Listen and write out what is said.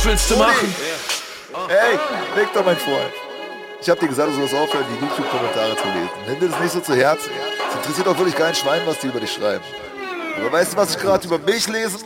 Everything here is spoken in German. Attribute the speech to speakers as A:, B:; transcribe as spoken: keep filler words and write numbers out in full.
A: willst du machen?
B: Hey, Victor, mein Freund. Ich hab dir gesagt, du sollst aufhören, die YouTube-Kommentare zu lesen. Nimm dir das nicht so zu Herzen. Es interessiert auch wirklich kein Schwein, was die über dich schreiben. Aber weißt du, was ich gerade über mich lesen muss?